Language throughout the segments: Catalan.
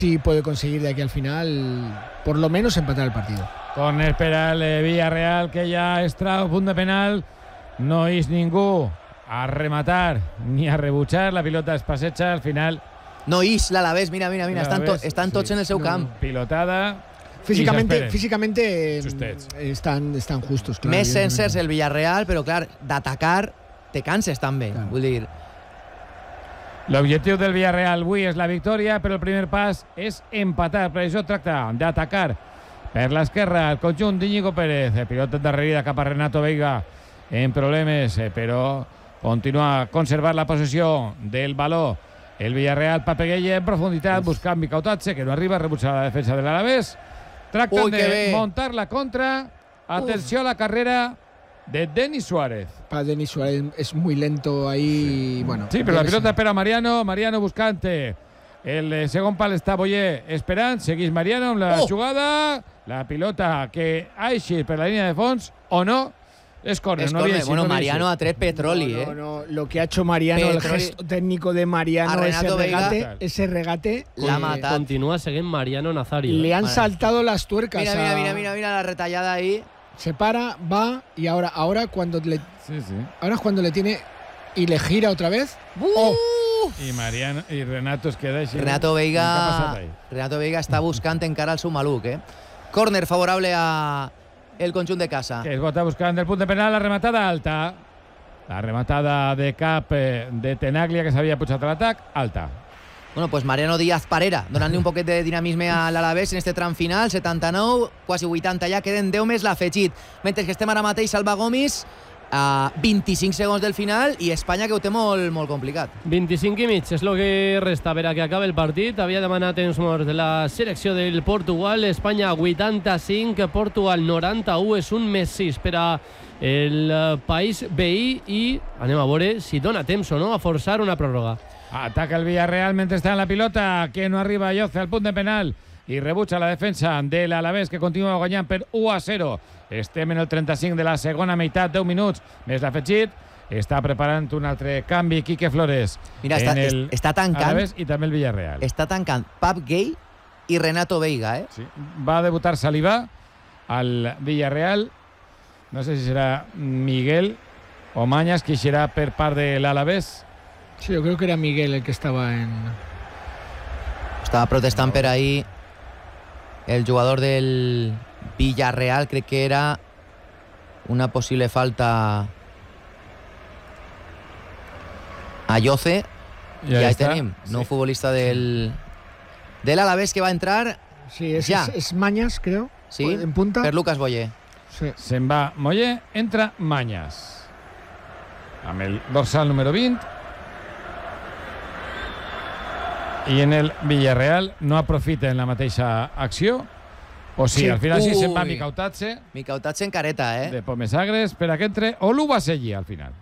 si puede conseguir de aquí al final por lo menos empatar el partido. Corner per al Villarreal, que ja es trau punt de penal. No és ningú a rematar ni a rebutjar. La pilota es passeja al final. No és l'Alavés, mira, estan tots en el seu camp. Pilotada. Físicamente están justos. Claro, més sencers el Villarreal, però clar, d'atacar te canses també. Claro. Vull dir... L'objectiu del Villarreal avui és la victòria, però el primer pas és empatar. Per això tracta d'atacar per l'esquerra el conjunt d'Íñigo Pérez. Pilota endarrerida cap a Renato Veiga en problemes, però continua a conservar la possessió del baló. El Villarreal, Pape Gueye en profunditat, buscant Micautatge, que no arriba a rebutjar la defensa de l'Alavés. Tracten de montar la contra. Atenció a la carrera de Denis Suárez. Para Denis Suárez es muy lento ahí. Sí, bueno, sí, pero la pilota espera Mariano. Mariano buscante. El segon pal està Boyer esperant. Seguís Mariano amb la jugada. La pilota que ha eixit per la línia de fons o no. Es córner, no había bueno, Mariano ha tret petroli, no, lo que ha hecho Mariano, el gesto técnico de Mariano, ese regate l'ha matat. Continúa seguint Mariano Nazario. Le han saltado las tuercas. Mira la retallada ahí. Se para, va y ahora cuando le ahora es cuando le tiene y le gira otra vez. Y Mariano y Renato es queda així. Renato Veiga està buscant encara el seu maluc, Córner favorable a el conjunt de casa. Que es vota buscant el punt de penal, la rematada alta. La rematada de cap de Tenaglia, que s'havia pujat a l'atac, alta. Bueno, pues Mariano Díaz Parera, donant-li un poquet de dinamisme a l'Alavés en este tram final, 79, quasi 80 ja, queden 10 més l'afegit. Mentre que estem ara mateix Salva Gomis a 25 segons del final i Espanya que ho té molt complicat. 25 i mig és el que resta per a que acabi el partit. Havia demanat temps morts de la selecció del Portugal. Espanya 85, Portugal 91. És un +6 per a el país veí i anem a veure si dona temps o no a forçar una pròrroga. Ataca el Villarreal mentre està en la pilota, que no arriba a Lloce al punt de penal i rebutja la defensa de l'Alavés, que continua guanyant per 1-0. Estem en el 35 de la segona meitat, 10 minuts més l'afegit. Està preparant un altre canvi Quique Flores. Mira, està tancant Alavés i també el Villarreal. Està tancant Pap Gay i Renato Veiga, Sí. Va a debutar Saliba al Villarreal. No sé si serà Miguel o Mañas, que serà per part de l'Alavés. Sí, yo creo que era Miguel el que estaba Estava protestant per ahí el jugador del Villarreal, crec que era una possible falta a Lloce. I ahí tenim, nou futbolista de l'Alavés que va entrar. Sí, es Mañas, creo. Sí, en punta. Per Lucas Boyer. Sí. Se'n va Moller, entra Mañas. Amb el dorsal número 20. I en el Villarreal no aprofita en la mateixa acció. O sigui, al final sí se'n va Micautatge. Micautatge en careta, de Pomesagres, per a que entre Olu va seguir al final.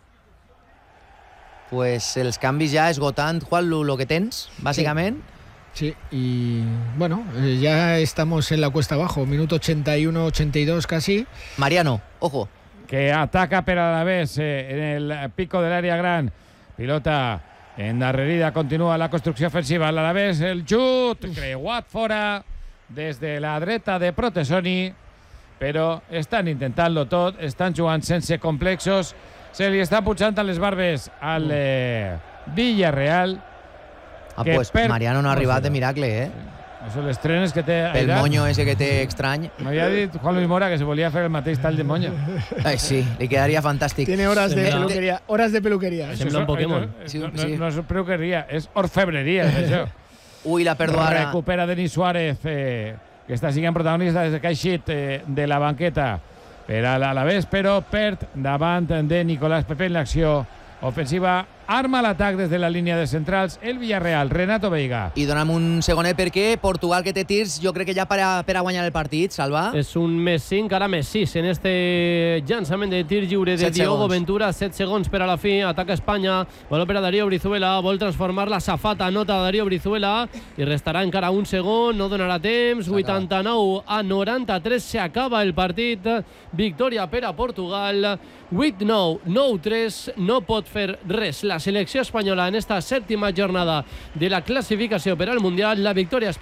Pues els canvis ja esgotant, Juan, lo que tens, bàsicament. Sí, y bueno, ya estamos en la cuesta abajo, minuto 81, 82 casi. Mariano, ojo. Que ataca per a la vez en el pico del área gran. Pilota endarrerida, continua la construcció ofensiva. A la vez el xut, creuat fora des de la dreta de Protesoni, però estan intentant-lo tot, estan jugant sense complexos, se li està pujant a les barbes al Villarreal. Pues Mariano no ha arribat de miracle, Sí. Són les trenes que té... El moño ese que té estrany. M'havia dit Juan Luis Mora que se volia fer el mateix tall de moño. Sí, li quedaria fantàstic. Tiene horas de peluquería. Sembla un Pokémon. No és peluqueria, és orfebreria, això. Ui, la perdo ara. Recupera Denis Suárez, que està siguent protagonista des que ha eixit de la banqueta per a l'Alavés, però perd davant de Nicolás Pepe en l'acció ofensiva. Arma l'atac des de la línia de centrals el Villarreal, Renato Veiga. I dona'm un segonet perquè Portugal, que té tirs, jo crec que ja per a guanyar el partit, Salva. És un +5, ara +6 en este llançament de tir lliure de Diogo Ventura. 7 segons per a la fi, ataca Espanya, vol per a Darío Brizuela, vol transformar la safata, nota Darío Brizuela i restarà encara un segon, no donarà temps. 89-93 s'acaba el partit, victòria per a Portugal. 8-9, 9-3, no pot fer res la selecció espanyola en esta 7ª jornada de la classificació per al Mundial. La victòria